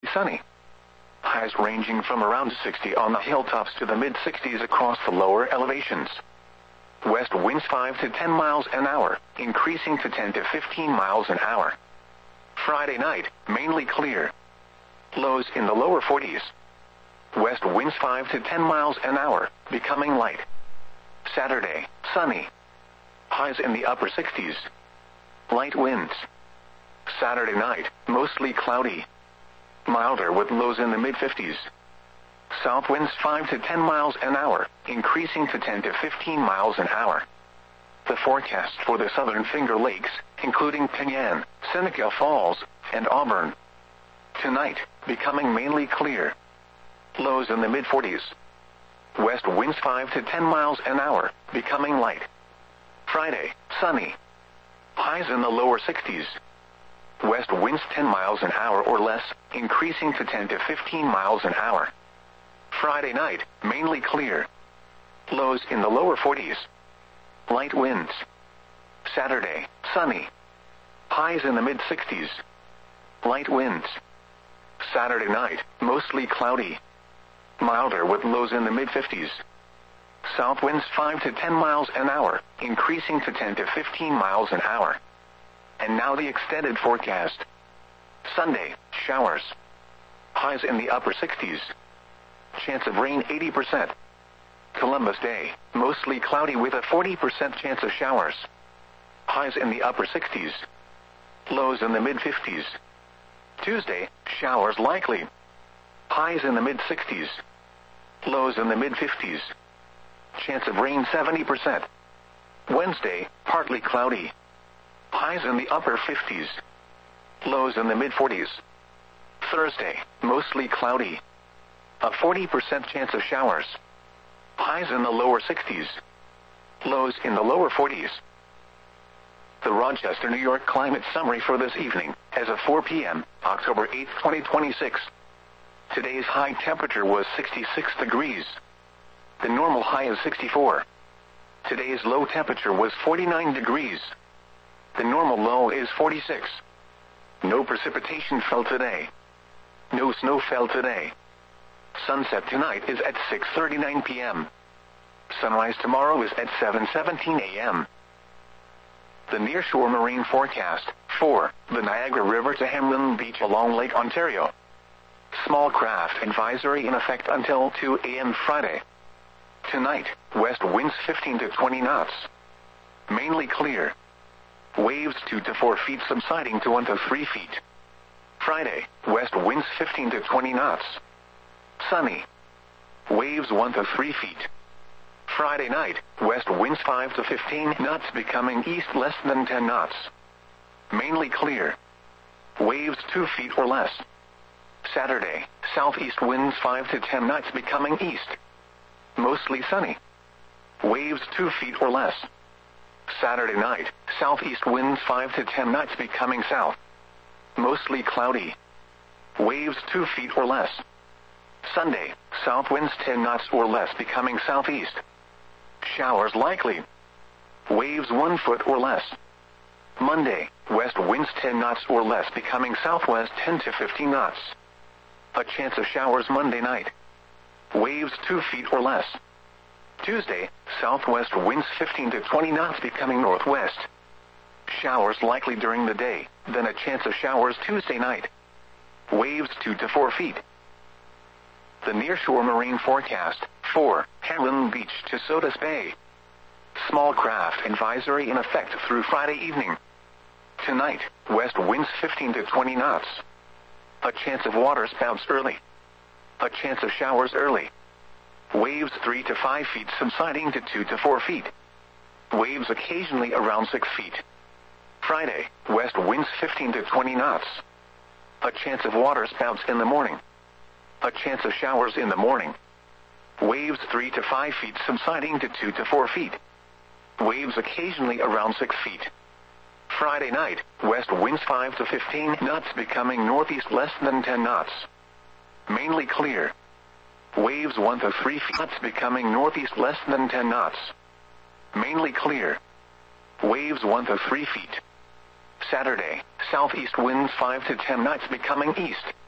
sunny. Highs ranging from around 60 on the hilltops to the mid-60s across the lower elevations. West winds 5 to 10 miles an hour, increasing to 10 to 15 miles an hour. Friday night, mainly clear. Lows in the lower 40s. West winds 5 to 10 miles an hour, becoming light. Saturday, sunny. Highs in the upper 60s. Light winds. Saturday night, mostly cloudy. Milder with lows in the mid-50s. South winds 5 to 10 miles an hour, increasing to 10 to 15 miles an hour. The forecast for the southern Finger Lakes, including Penyan, Seneca Falls, and Auburn. Tonight, becoming mainly clear. Lows in the mid-40s. West winds 5 to 10 miles an hour, becoming light. Friday, sunny. Highs in the lower 60s. West winds 10 miles an hour or less, increasing to 10 to 15 miles an hour. Friday night, mainly clear. Lows in the lower 40s. Light winds. Saturday, sunny. Highs in the mid-60s. Light winds. Saturday night, mostly cloudy. Milder with lows in the mid-50s. South winds 5 to 10 miles an hour, increasing to 10 to 15 miles an hour. And now the extended forecast. Sunday, showers. Highs in the upper 60s. Chance of rain 80%. Columbus Day, mostly cloudy with a 40% chance of showers. Highs in the upper 60s. Lows in the mid-50s. Tuesday, showers likely. Highs in the mid-60s. Lows in the mid-50s. Chance of rain 70%. Wednesday, partly cloudy. Highs in the upper 50s. Lows in the mid-40s. Thursday, mostly cloudy. A 40% chance of showers. Highs in the lower 60s. Lows in the lower 40s. The Rochester, New York climate summary for this evening, as of 4 p.m., October 8, 2026. Today's high temperature was 66 degrees. The normal high is 64. Today's low temperature was 49 degrees. The normal low is 46. No precipitation fell today. No snow fell today. Sunset tonight is at 6:39 p.m. Sunrise tomorrow is at 7:17 a.m. The nearshore marine forecast, for the Niagara River to Hamlin Beach along Lake Ontario. Small craft advisory in effect until 2 a.m. Friday. Tonight, west winds 15 to 20 knots. Mainly clear. Waves 2 to 4 feet subsiding to 1 to 3 feet. Friday, west winds 15 to 20 knots. Sunny. Waves 1 to 3 feet. Friday night, west winds 5 to 15 knots becoming east less than 10 knots. Mainly clear. Waves 2 feet or less. Saturday, southeast winds 5 to 10 knots becoming east. Mostly sunny. Waves 2 feet or less. Saturday night, southeast winds 5 to 10 knots becoming south. Mostly cloudy. Waves 2 feet or less. Sunday, south winds 10 knots or less becoming southeast. Showers likely. Waves 1 foot or less. Monday, west winds 10 knots or less becoming southwest 10 to 15 knots. A chance of showers Monday night. Waves 2 feet or less. Tuesday, southwest winds 15 to 20 knots becoming northwest. Showers likely during the day, then a chance of showers Tuesday night. Waves 2 to 4 feet. The nearshore marine forecast, for Hamlin Beach to Sodus Bay. Small craft advisory in effect through Friday evening. Tonight, west winds 15 to 20 knots. A chance of water spouts early. A chance of showers early. Waves 3 to 5 feet subsiding to 2 to 4 feet. Waves occasionally around 6 feet. Friday, west winds 15 to 20 knots. A chance of water spouts in the morning. A chance of showers in the morning. Waves 3 to 5 feet subsiding to 2 to 4 feet. Waves occasionally around 6 feet. Friday night, west winds 5 to 15 knots becoming northeast less than 10 knots. Mainly clear. Waves 1 to 3 feet knots becoming northeast less than 10 knots. Mainly clear. Waves 1 to 3 feet. Saturday, southeast winds 5 to 10 knots becoming east.